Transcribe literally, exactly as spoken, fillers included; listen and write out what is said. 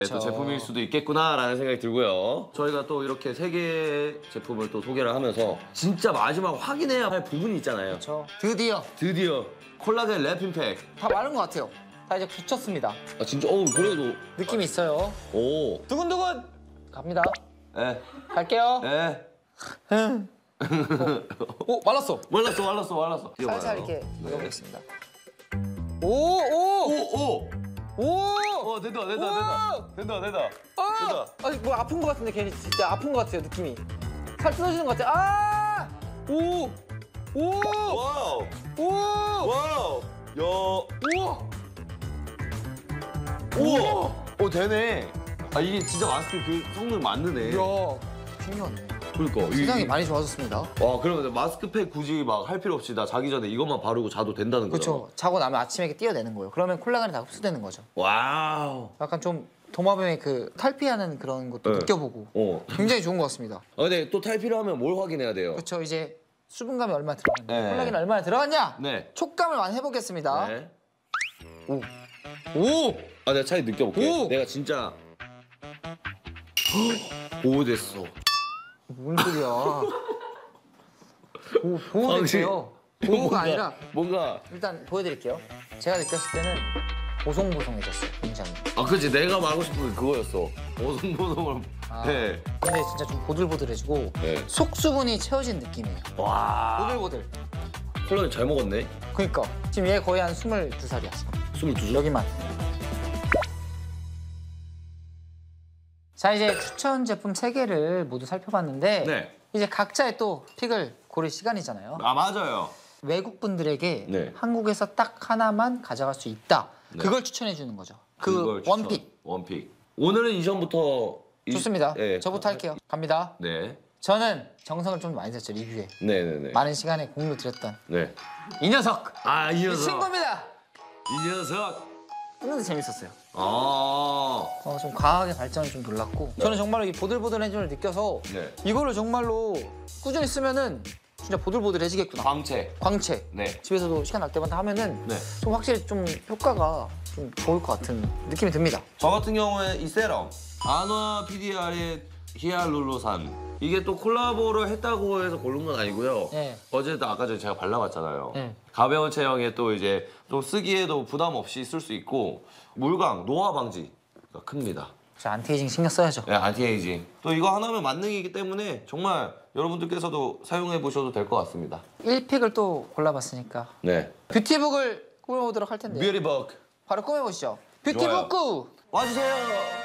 또 제품일 수도 있겠구나라는 생각이 들고요. 저희가 또 이렇게 세 개의 제품을 또 소개를 하면서 진짜 마지막 확인해야 할 부분이 있잖아요. 그렇죠. 드디어 드디어 콜라겐 랩핑팩. 다 마른 것 같아요. 다 이제 굳혔습니다. 아 진짜 어 그래도 느낌이 있어요. 오. 두근두근 갑니다. 에. 갈게요. 에. 오 말랐어. 말랐어 말랐어 말랐어. 살살 이렇게 네. 넣어보겠습니다. 오 오. 오 오. 오! 어 된다 된다 된다 된다 된다 아! 된다. 아니 뭐 아픈 것 같은데 괜히 진짜 아픈 것 같아요 느낌이. 살 뜯어지는 것 같아. 아! 오! 오! 와우 오! 와우 야 우와! 우와 어 되네. 아 이게 진짜 마스크 그 성능 맞느네. 이야 신기하네. 그러니까 세상이 많이 좋아졌습니다. 와 그러면 마스크팩 굳이 막 할 필요 없이 나 자기 전에 이것만 바르고 자도 된다는 거죠? 그렇죠. 자고 나면 아침에 이렇게 띄어내는 거예요. 그러면 콜라겐이 다 흡수되는 거죠. 와우. 약간 좀 도마뱀의 그 탈피하는 그런 것도 네. 느껴보고 어. 굉장히 좋은 것 같습니다. 아 근데 또 탈피를 하면 뭘 확인해야 돼요? 그렇죠. 이제 수분감이 얼마나 들어갔냐, 네. 콜라겐이 얼마나 들어갔냐, 네. 촉감을 많이 해보겠습니다. 네. 오, 오, 아 내가 차이 느껴볼게. 오! 내가 진짜 보호됐어. 뭔 소리야? 보, 보호됐어요. 보호가 뭔가, 아니라 뭔가 일단 보여드릴게요. 제가 느꼈을 때는 보송보송해졌어요, 굉장히. 아 그치 내가 말하고 싶은 게 그거였어. 보송보송을 아, 네. 근데 진짜 좀 보들보들해지고 네. 속 수분이 채워진 느낌이에요. 와 보들보들. 콜라겐 잘 먹었네. 그니까 지금 얘 거의 한 스물두 살이야. 스물두 살. 여기만. 자 이제 추천 제품 세 개를 모두 살펴봤는데 네. 이제 각자의 또 픽을 고를 시간이잖아요. 아 맞아요. 외국 분들에게 네. 한국에서 딱 하나만 가져갈 수 있다. 네. 그걸 추천해 주는 거죠. 그 그걸 추천. 원픽. 원픽. 오늘은 이전부터 이- 좋습니다. 네. 저부터 할게요. 갑니다. 네. 저는 정성을 좀 많이 썼죠, 리뷰에. 네네네. 많은 시간에 공로 들였던 네. 이 녀석! 아 이 이 녀석. 친구입니다! 이 녀석. 근데 재밌었어요. 아. 어, 좀 과학의 발전을 좀 놀랐고 저는 정말로 이 보들보들해짐을 느껴서 네. 이거를 정말로 꾸준히 쓰면은 진짜 보들보들해지겠구나. 광채. 광채. 네. 집에서도 시간 날 때마다 하면은 네. 좀 확실히 좀 효과가 좀 좋을 것 같은 느낌이 듭니다. 저 같은 경우에 이 세럼 아노아 피디알의 히알루로산 이게 또 콜라보를 했다고 해서 고른 건 아니고요. 네. 어제도 아까 전에 제가 발라봤잖아요. 네. 가벼운 체형에 또 이제 좀 쓰기에도 부담 없이 쓸 수 있고 물광, 노화 방지가 큽니다. 저 안티에이징 신경 써야죠. 네, 안티에이징. 또 이거 하나면 만능이기 때문에 정말 여러분들께서도 사용해 보셔도 될 것 같습니다. 일 픽을 또 골라봤으니까 네. 뷰티북을 꾸며보도록 할 텐데 뷰티북 바로 꾸며보시죠. 뷰티북 꾸! 와주세요.